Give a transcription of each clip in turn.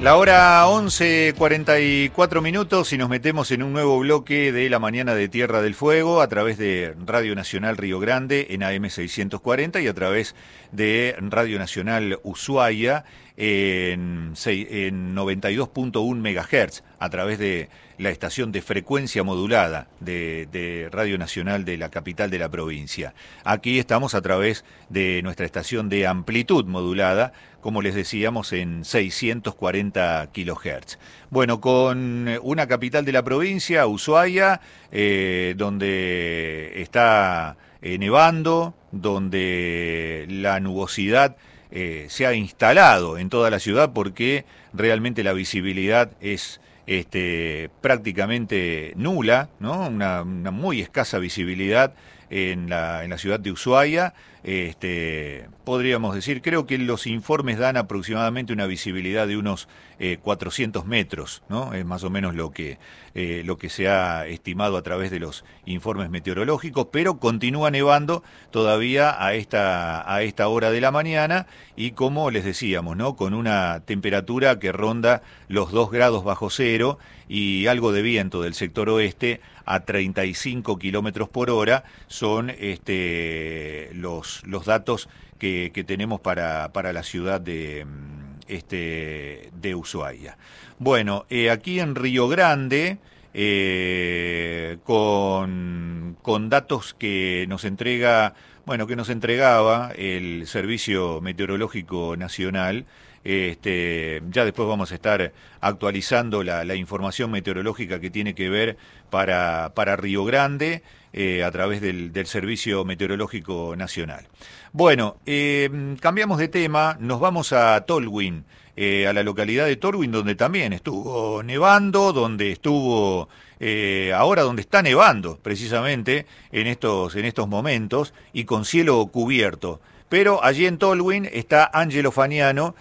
La hora 11:44 minutos y nos metemos en un nuevo bloque de la mañana de Tierra del Fuego a través de Radio Nacional Río Grande en AM 640 y a través de Radio Nacional Ushuaia en 92.1 MHz a través de la estación de frecuencia modulada de Radio Nacional de la capital de la provincia. Aquí estamos a través de nuestra estación de amplitud modulada, como les decíamos, en 640 kHz. Bueno, con una capital de la provincia, Ushuaia, donde está nevando, donde la nubosidad se ha instalado en toda la ciudad porque realmente la visibilidad es prácticamente nula, ¿no? Una muy escasa visibilidad en la ciudad de Ushuaia. Podríamos decir, creo que los informes dan aproximadamente una visibilidad de unos 400 metros, ¿no? Es más o menos lo que se ha estimado a través de los informes meteorológicos, pero continúa nevando todavía a esta hora de la mañana y, como les decíamos, ¿no? Con una temperatura que ronda los 2 grados bajo cero y algo de viento del sector oeste a 35 kilómetros por hora son los datos que tenemos para la ciudad de Ushuaia. Bueno, aquí en Río Grande, con datos que nos entregaba el Servicio Meteorológico Nacional. Ya después vamos a estar actualizando la información meteorológica que tiene que ver para Río Grande a través del Servicio Meteorológico Nacional. Bueno, cambiamos de tema, nos vamos a Tolwyn, a la localidad de Tolwyn, donde también estuvo nevando, donde estuvo ahora donde está nevando precisamente en estos momentos y con cielo cubierto. Pero allí en Tolwyn está Angelo Fagnani,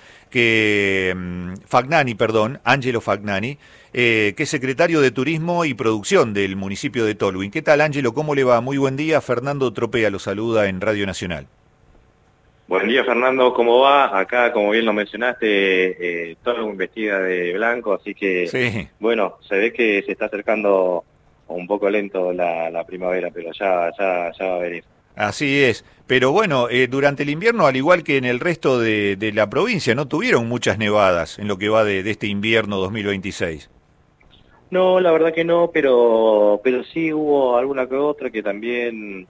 que es secretario de Turismo y Producción del municipio de Tolwyn. ¿Qué tal, Angelo? ¿Cómo le va? Muy buen día. Fernando Tropea lo saluda en Radio Nacional. Buen día, Fernando. ¿Cómo va? Acá, como bien lo mencionaste, Tolwyn vestida de blanco, así que, sí. Bueno, se ve que se está acercando un poco lento la primavera, pero ya va a venir. Así es, pero bueno, durante el invierno, al igual que en el resto de la provincia, no tuvieron muchas nevadas en lo que va de este invierno 2026. No, la verdad que no, pero sí hubo alguna que otra que también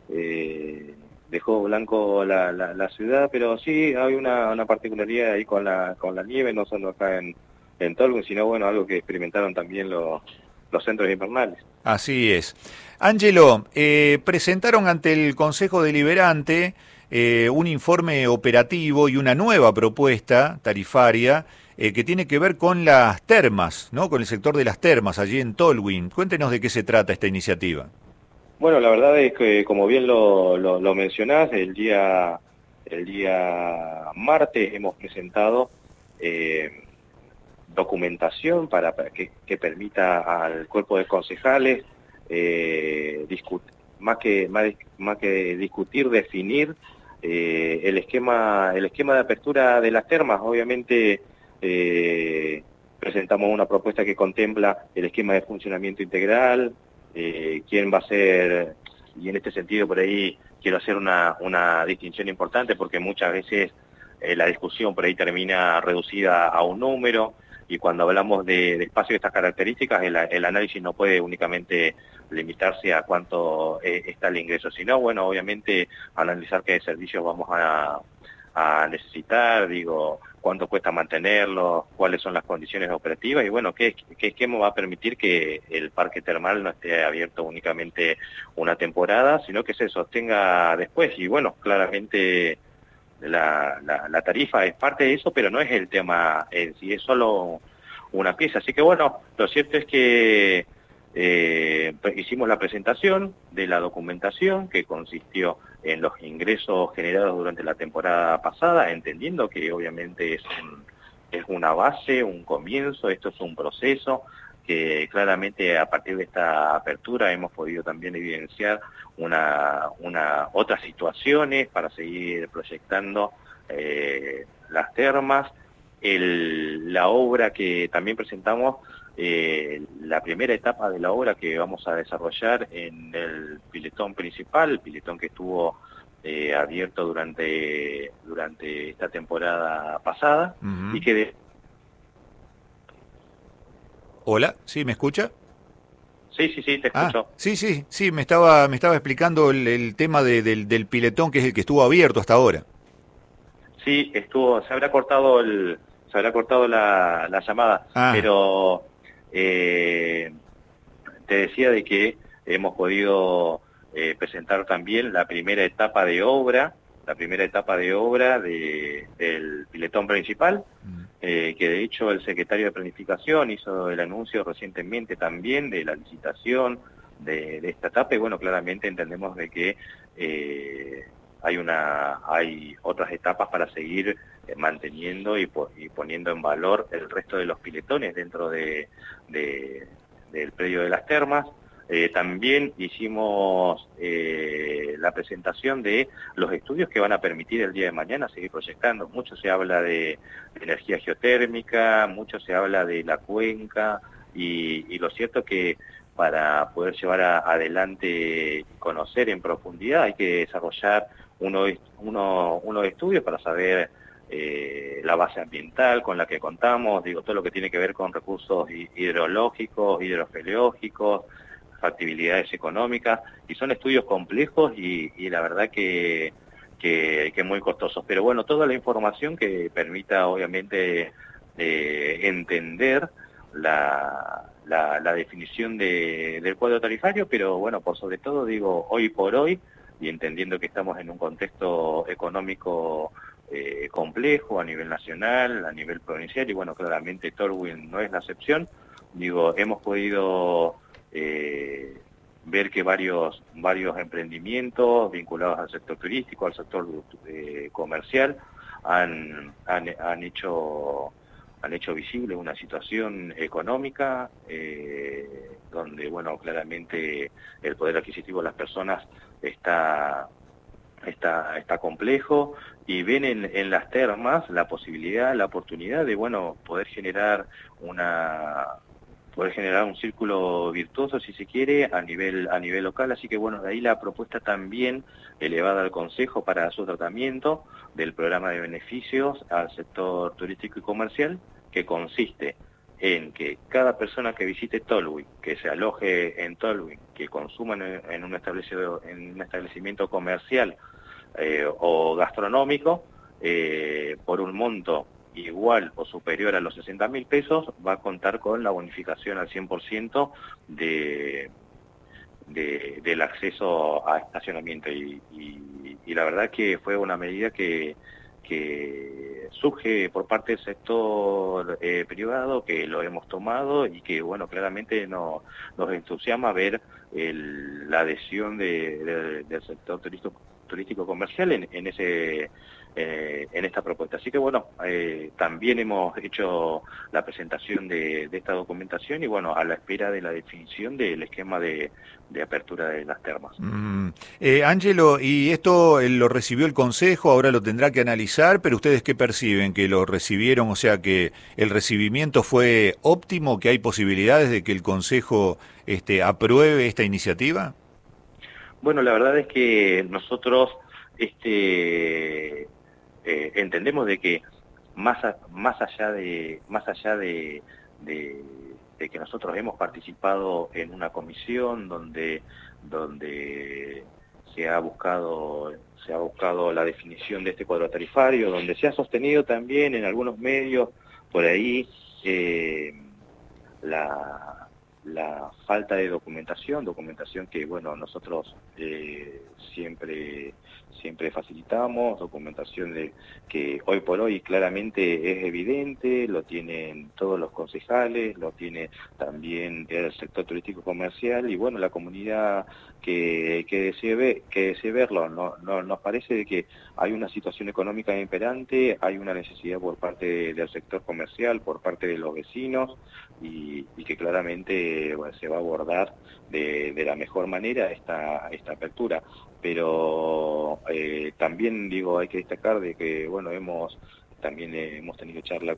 dejó blanco la ciudad, pero sí hay una particularidad ahí con la nieve, no solo acá en Tolwyn, sino bueno, algo que experimentaron también los centros invernales. Así es. Angelo, presentaron ante el Consejo Deliberante un informe operativo y una nueva propuesta tarifaria que tiene que ver con las termas, ¿no? Con el sector de las termas allí en Tolwyn. Cuéntenos de qué se trata esta iniciativa. Bueno, la verdad es que, como bien lo mencionás, el día martes hemos presentado documentación para que permita al cuerpo de concejales más que discutir, definir el esquema de apertura de las termas. Obviamente presentamos una propuesta que contempla el esquema de funcionamiento integral, quién va a ser, y en este sentido por ahí quiero hacer una distinción importante, porque muchas veces la discusión por ahí termina reducida a un número, y cuando hablamos de espacios de estas características, el análisis no puede únicamente limitarse a cuánto está el ingreso, sino, bueno, obviamente analizar qué servicios vamos a necesitar, cuánto cuesta mantenerlos, cuáles son las condiciones operativas y, bueno, qué esquema va a permitir que el parque termal no esté abierto únicamente una temporada, sino que se sostenga después. Y, bueno, claramente la tarifa es parte de eso, pero no es el tema en sí, es solo una pieza. Así que, bueno, lo cierto es que hicimos la presentación de la documentación que consistió en los ingresos generados durante la temporada pasada, entendiendo que obviamente es una base, un comienzo, esto es un proceso que claramente a partir de esta apertura hemos podido también evidenciar otras situaciones para seguir proyectando las termas. La obra que también presentamos, la primera etapa de la obra que vamos a desarrollar en el piletón principal, el piletón que estuvo abierto durante esta temporada pasada, y que Hola, ¿sí me escucha? Sí, te escucho. Sí, me estaba explicando el tema del piletón, que es el que estuvo abierto hasta ahora. Sí, se habrá cortado la llamada, pero te decía de que hemos podido presentar también la primera etapa de obra, del piletón principal, que de hecho el secretario de Planificación hizo el anuncio recientemente también de la licitación de esta etapa, y bueno, claramente entendemos de que hay otras etapas para seguir manteniendo y poniendo en valor el resto de los piletones dentro del predio de las termas. También hicimos la presentación de los estudios que van a permitir el día de mañana seguir proyectando. Mucho se habla de energía geotérmica, mucho se habla de la cuenca, y lo cierto que para poder llevar adelante y conocer en profundidad hay que desarrollar unos estudios para saber la base ambiental con la que contamos, todo lo que tiene que ver con recursos hidrológicos, hidrogeológicos, factibilidades económicas, y son estudios complejos y la verdad que muy costosos. Pero bueno, toda la información que permita obviamente entender la definición del cuadro tarifario, pero bueno, por sobre todo hoy por hoy, y entendiendo que estamos en un contexto económico complejo a nivel nacional, a nivel provincial, y bueno, claramente Tolwyn no es la excepción. Hemos podido ver que varios emprendimientos vinculados al sector turístico, al sector comercial, han hecho visible una situación económica donde, bueno, claramente el poder adquisitivo de las personas está complejo, y ven en las termas la posibilidad, la oportunidad de, bueno, poder generar un círculo virtuoso, si se quiere, a nivel local. Así que bueno, de ahí la propuesta también elevada al Consejo para su tratamiento del programa de beneficios al sector turístico y comercial, que consiste en que cada persona que visite Tolwyn, que se aloje en Tolwyn, que consuma en un establecimiento comercial o gastronómico, por un monto igual o superior a los 60.000 pesos, va a contar con la bonificación al 100% del acceso a estacionamiento. Y la verdad que fue una medida que surge por parte del sector privado, que lo hemos tomado y que, bueno, claramente nos entusiasma ver la adhesión del sector turístico comercial en esta propuesta. Así que bueno, también hemos hecho la presentación de esta documentación y bueno, a la espera de la definición del esquema de apertura de las termas. Ángelo, y esto lo recibió el Consejo, ahora lo tendrá que analizar, pero ¿ustedes qué perciben? ¿Que lo recibieron, o sea, que el recibimiento fue óptimo, que hay posibilidades de que el Consejo apruebe esta iniciativa? Bueno, la verdad es que nosotros entendemos de que más allá de que nosotros hemos participado en una comisión donde se ha buscado la definición de este cuadro tarifario, donde se ha sostenido también en algunos medios por ahí la falta de documentación que, bueno, nosotros siempre facilitamos, documentación que hoy por hoy claramente es evidente, lo tienen todos los concejales, lo tiene también el sector turístico comercial y, bueno, la comunidad que desee verlo. Nos parece de que hay una situación económica imperante, hay una necesidad por parte del sector comercial, por parte de los vecinos, y que claramente, bueno, se va a abordar de la mejor manera esta apertura. Pero también hay que destacar de que, bueno, hemos también hemos tenido charla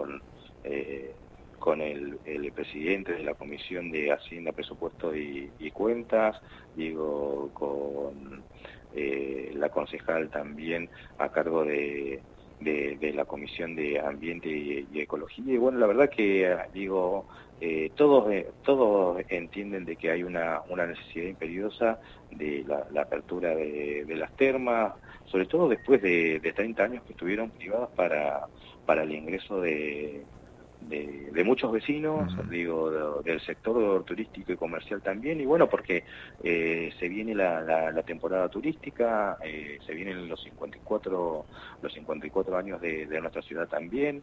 con el presidente de la Comisión de Hacienda, Presupuesto y Cuentas, digo, con la concejal también a cargo de la Comisión de Ambiente y Ecología. Y bueno, la verdad que, digo, todos entienden de que hay una necesidad imperiosa de la apertura de las termas, sobre todo después de 30 años que estuvieron privadas para el ingreso de muchos vecinos, digo, del sector turístico y comercial también, y bueno, porque se viene la temporada turística, se vienen los 54 años de nuestra ciudad también,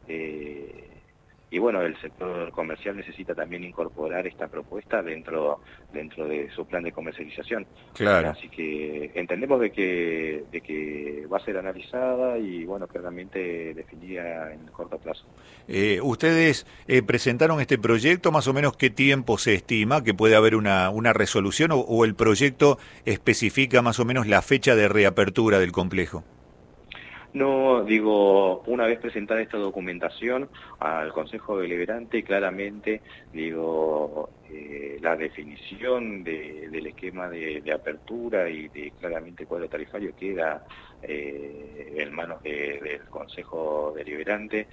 y bueno, el sector comercial necesita también incorporar esta propuesta dentro de su plan de comercialización. Claro. Así que entendemos de que va a ser analizada y bueno, claramente definida en corto plazo. Ustedes presentaron este proyecto, más o menos ¿qué tiempo se estima que puede haber una resolución o el proyecto especifica más o menos la fecha de reapertura del complejo? No, digo, una vez presentada esta documentación al Consejo Deliberante, claramente, digo, la definición del esquema de apertura y de claramente cuadro tarifario queda en manos del Consejo Deliberante.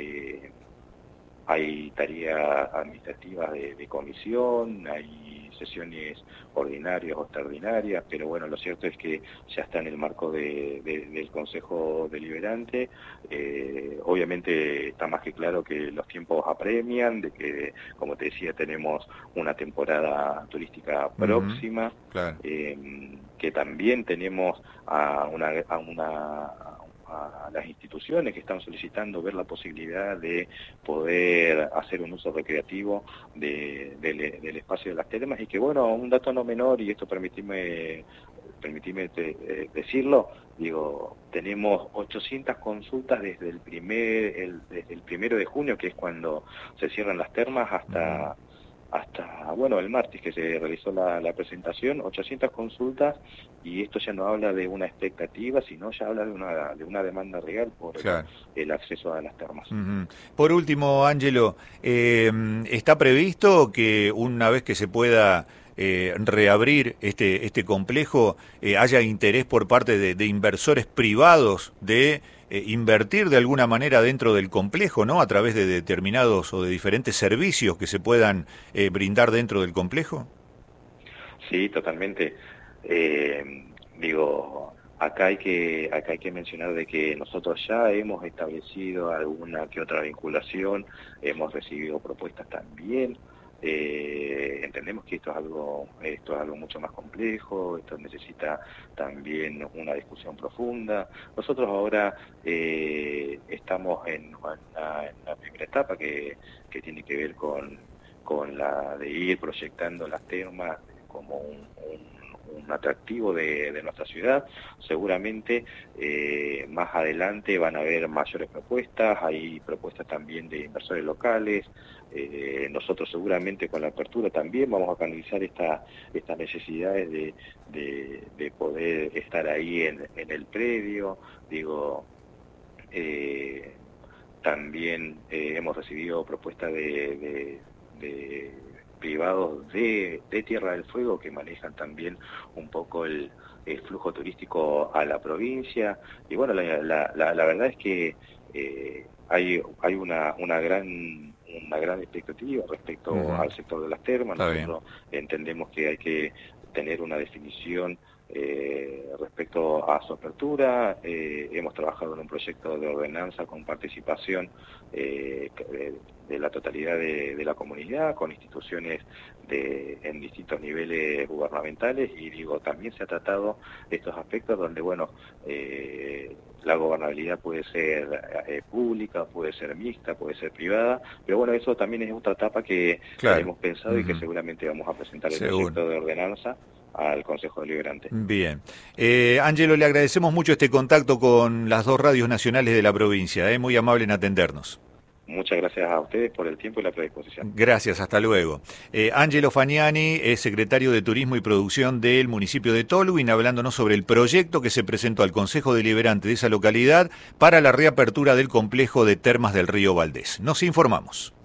Hay tareas administrativas de comisión, hay sesiones ordinarias o extraordinarias, pero bueno, lo cierto es que ya está en el marco del Consejo Deliberante. Obviamente está más que claro que los tiempos apremian, de que, como te decía, tenemos una temporada turística próxima, claro. Que también tenemos a las instituciones que están solicitando ver la posibilidad de poder hacer un uso recreativo del espacio de las termas, y que bueno, un dato no menor, y esto permitime decirlo, digo, tenemos 800 consultas desde el 1 de junio, que es cuando se cierran las termas, hasta bueno, el martes que se realizó la presentación, 800 consultas, y esto ya no habla de una expectativa, sino ya habla de una demanda real por claro. el acceso a las termas. Por último, Ángelo, ¿está previsto que una vez que se pueda reabrir este complejo haya interés por parte de inversores privados de invertir de alguna manera dentro del complejo, ¿no? A través de determinados o de diferentes servicios que se puedan brindar dentro del complejo? Sí, totalmente. Digo, acá hay que mencionar de que nosotros ya hemos establecido alguna que otra vinculación, hemos recibido propuestas también. Entendemos que esto es algo mucho más complejo, esto necesita también una discusión profunda. Nosotros ahora estamos en la primera etapa que tiene que ver con la de ir proyectando las termas como un atractivo de nuestra ciudad. Seguramente más adelante van a haber mayores propuestas, hay propuestas también de inversores locales. Nosotros seguramente con la apertura también vamos a canalizar estas necesidades de poder estar ahí en el predio. Digo, también hemos recibido propuestas de privados de Tierra del Fuego que manejan también un poco el flujo turístico a la provincia, y bueno, la verdad es que hay una gran expectativa respecto al sector de las termas. Nosotros entendemos que hay que tener una definición respecto a su apertura. Hemos trabajado en un proyecto de ordenanza con participación de la totalidad de la comunidad, con instituciones en distintos niveles gubernamentales, y digo, también se ha tratado estos aspectos donde, bueno, la gobernabilidad puede ser pública, puede ser mixta, puede ser privada, pero bueno, eso también es otra etapa que hemos pensado y que seguramente vamos a presentar el proyecto de ordenanza al Consejo Deliberante. Bien. Ángelo, le agradecemos mucho este contacto con las dos radios nacionales de la provincia, muy amable en atendernos. Muchas gracias a ustedes por el tiempo y la predisposición. Gracias, hasta luego. Angelo Fagnani es secretario de Turismo y Producción del municipio de Tolwyn, hablándonos sobre el proyecto que se presentó al Consejo Deliberante de esa localidad para la reapertura del complejo de termas del río Valdés. Nos informamos.